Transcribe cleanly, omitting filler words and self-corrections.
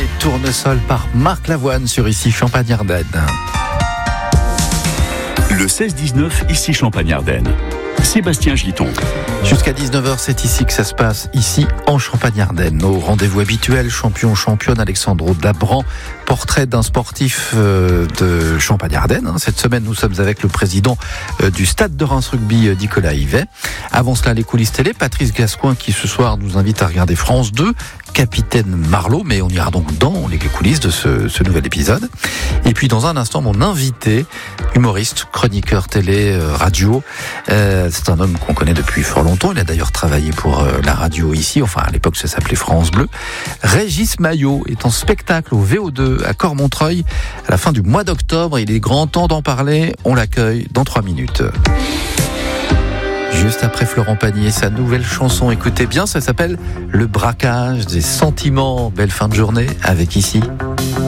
Tournesol par Marc Lavoine sur Ici Champagne-Ardenne. Le 16-19, Ici Champagne-Ardenne. Sébastien Giton. Jusqu'à 19h, c'est ici que ça se passe, ici en Champagne-Ardenne. Nos rendez-vous habituels, championne Alexandro Dabran, portrait d'un sportif de Champagne-Ardenne. Cette semaine, nous sommes avec le président du Stade de Reims Rugby, Nicolas Yvet. Avant cela, les coulisses télé, Patrice Gascoin qui ce soir nous invite à regarder France 2, Capitaine Marlowe, mais on ira donc dans les coulisses de ce nouvel épisode. Et puis dans un instant, mon invité, humoriste, chroniqueur télé, radio, c'est un homme qu'on connaît depuis fort longtemps. Il a d'ailleurs travaillé pour la radio ici, enfin à l'époque ça s'appelait France Bleu. Régis Maillot est en spectacle au VO2 à Cormontreuil à la fin du mois d'octobre. Il est grand temps d'en parler. On l'accueille dans 3 minutes. Juste après Florent Pagny et sa nouvelle chanson, écoutez bien, ça s'appelle Le braquage des sentiments. Belle fin de journée avec Ici.